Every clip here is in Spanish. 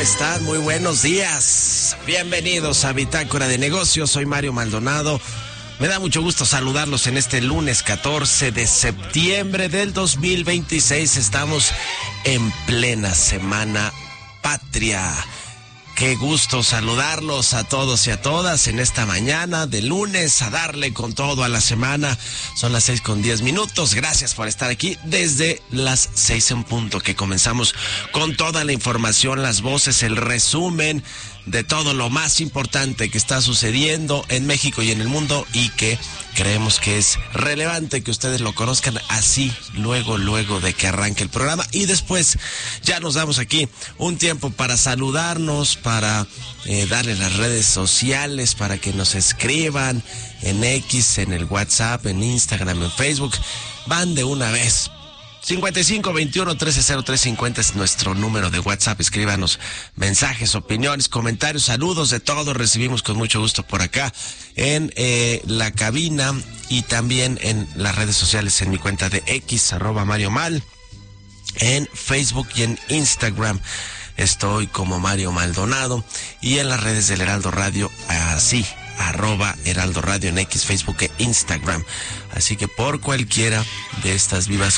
¿Están? Muy buenos días. Bienvenidos a Bitácora de Negocios. Soy Mario Maldonado. Me da mucho gusto saludarlos en este lunes 14 de septiembre del 2026. Estamos en plena Semana Patria. Qué gusto saludarlos a todos y a todas en esta mañana de lunes, a darle con todo a la semana. Son las 6:10. Gracias por estar aquí desde las 6 en punto, que comenzamos con toda la información, las voces, el resumen de todo lo más importante que está sucediendo en México y en el mundo, y que creemos que es relevante que ustedes lo conozcan así luego de que arranque el programa. Y después ya nos damos aquí un tiempo para saludarnos, para darle las redes sociales, para que nos escriban en X, en el WhatsApp, en Instagram, en Facebook. Van de una vez. 5521-130350 es nuestro número de WhatsApp. Escríbanos mensajes, opiniones, comentarios, saludos, de todo recibimos con mucho gusto por acá en la cabina, y también en las redes sociales, en mi cuenta de X, @MarioMal, en Facebook y en Instagram estoy como Mario Maldonado, y en las redes del Heraldo Radio, así, @Heraldo Radio en X, Facebook e Instagram. Así que por cualquiera de estas vías,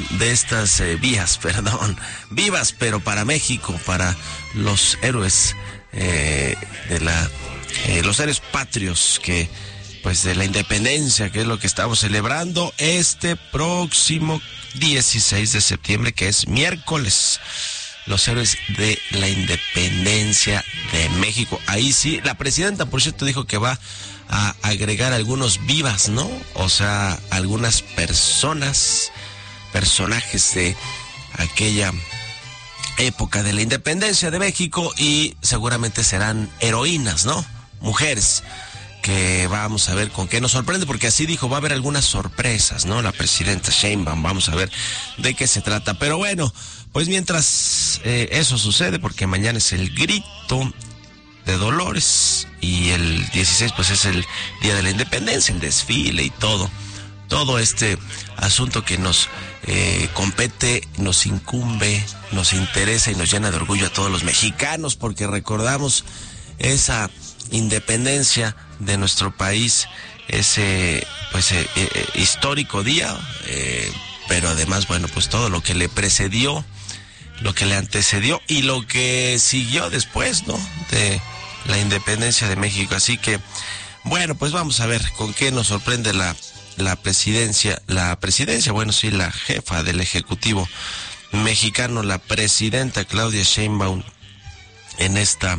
vivas, pero para México, para los héroes los héroes patrios que, pues, de la independencia, que es lo que estamos celebrando este próximo 16 de septiembre, que es miércoles. Los héroes de la independencia de México. Ahí sí, la presidenta, por cierto, dijo que va a agregar algunos vivas, ¿no? O sea, algunas personajes de aquella época de la independencia de México, y seguramente serán heroínas, ¿no? Mujeres, que vamos a ver con qué nos sorprende, porque así dijo, va a haber algunas sorpresas, ¿no? La presidenta Sheinbaum, vamos a ver de qué se trata. Pero bueno, pues mientras eso sucede, porque mañana es el grito de Dolores, y el 16 pues es el Día de la Independencia, el desfile y todo este asunto que nos compete, nos incumbe, nos interesa y nos llena de orgullo a todos los mexicanos, porque recordamos esa independencia de nuestro país, ese histórico día, pero además, bueno, pues todo lo que le precedió, lo que le antecedió y lo que siguió después, ¿no?, de la independencia de México. Así que, bueno, pues vamos a ver con qué nos sorprende la presidencia, bueno, sí, la jefa del Ejecutivo mexicano, la presidenta Claudia Sheinbaum, en este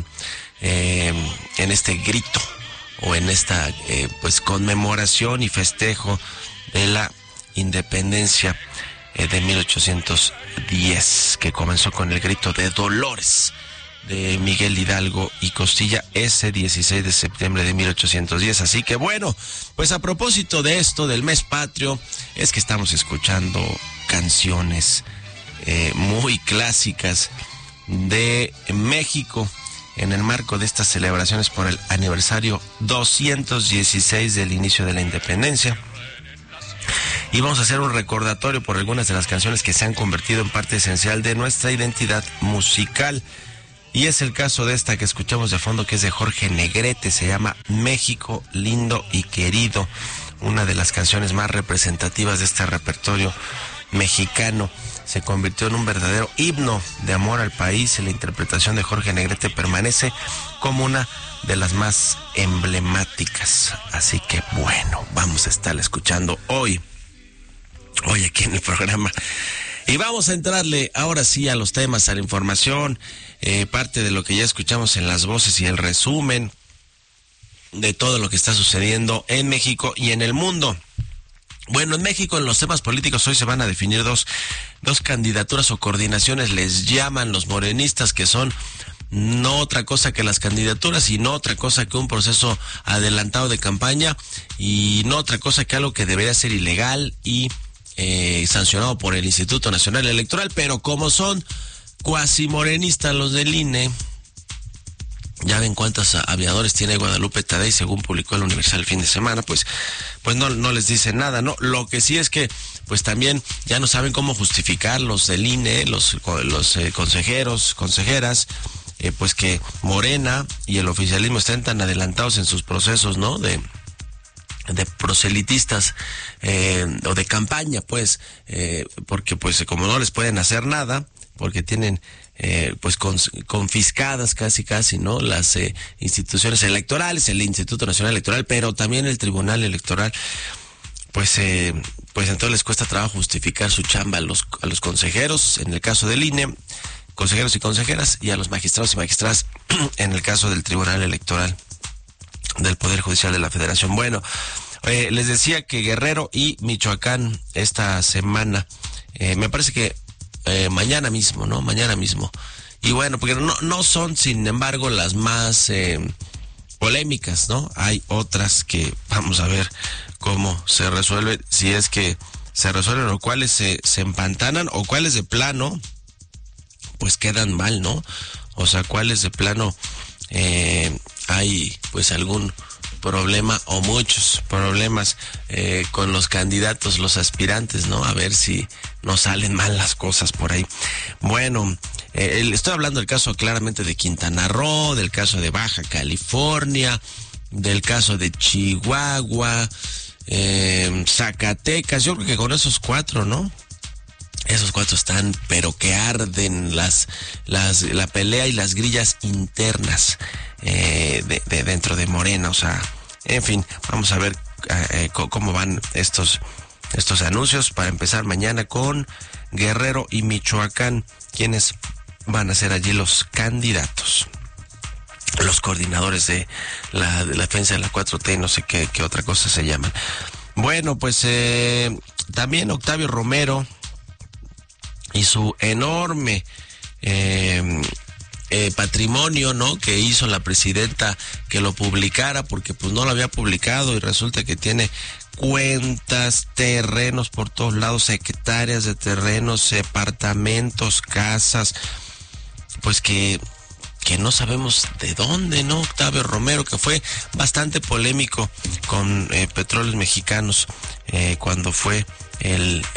grito, o en esta conmemoración y festejo de la independencia de 1810, que comenzó con el grito de Dolores de Miguel Hidalgo y Costilla, ese 16 de septiembre de 1810. Así que, bueno, pues a propósito de esto, del mes patrio, es que estamos escuchando canciones muy clásicas de México en el marco de estas celebraciones por el aniversario 216 del inicio de la independencia. Y vamos a hacer un recordatorio por algunas de las canciones que se han convertido en parte esencial de nuestra identidad musical. Y es el caso de esta que escuchamos de fondo, que es de Jorge Negrete, se llama México lindo y querido, una de las canciones más representativas de este repertorio mexicano. Se convirtió en un verdadero himno de amor al país, y la interpretación de Jorge Negrete permanece como una de las más emblemáticas. Así que, bueno, vamos a estar escuchando hoy aquí en el programa. Y vamos a entrarle ahora sí a los temas, a la información, parte de lo que ya escuchamos en las voces y el resumen de todo lo que está sucediendo en México y en el mundo. Bueno, en México, en los temas políticos, hoy se van a definir dos candidaturas o coordinaciones, les llaman los morenistas, que son no otra cosa que las candidaturas, y no otra cosa que un proceso adelantado de campaña, y no otra cosa que algo que debería ser ilegal y sancionado por el Instituto Nacional Electoral. Pero como son cuasi morenistas los del INE, ya ven cuántos aviadores tiene Guadalupe Tadei, según publicó el Universal el fin de semana, pues no les dicen nada, ¿no? Lo que sí es que, pues también ya no saben cómo justificar los del INE, los consejeros, consejeras, pues que Morena y el oficialismo estén tan adelantados en sus procesos, ¿no? De proselitistas o de campaña, pues, porque pues como no les pueden hacer nada, porque tienen pues confiscadas casi, ¿no? Las instituciones electorales, el Instituto Nacional Electoral, pero también el Tribunal Electoral, pues entonces les cuesta trabajo justificar su chamba a los consejeros, en el caso del INE, consejeros y consejeras, y a los magistrados y magistradas, en el caso del Tribunal Electoral del Poder Judicial de la Federación. Bueno, les decía que Guerrero y Michoacán esta semana, me parece que mañana mismo, ¿no? Mañana mismo. Y bueno, porque no son, sin embargo, las más polémicas, ¿no? Hay otras que vamos a ver cómo se resuelven, si es que se resuelven, o cuáles se empantanan, o cuáles de plano pues quedan mal, ¿no? O sea, cuáles de plano hay pues algún problema o muchos problemas con los candidatos, los aspirantes, ¿no? A ver si no salen mal las cosas por ahí. Bueno, estoy hablando del caso claramente de Quintana Roo, del caso de Baja California, del caso de Chihuahua, Zacatecas. Yo creo que con esos cuatro, ¿no? Esos cuatro están, pero que arden la pelea y las grillas internas de dentro de Morena. O sea, en fin, vamos a ver cómo van estos anuncios. Para empezar mañana con Guerrero y Michoacán, quienes van a ser allí los candidatos, los coordinadores de la defensa de la 4T, no sé qué otra cosa se llaman. Bueno, pues también Octavio Romero y su enorme patrimonio, ¿no? Que hizo la presidenta que lo publicara, porque pues no lo había publicado, y resulta que tiene cuentas, terrenos por todos lados, hectáreas de terrenos, departamentos, casas, pues que no sabemos de dónde, ¿no? Octavio Romero, que fue bastante polémico con Petróleos Mexicanos cuando fue el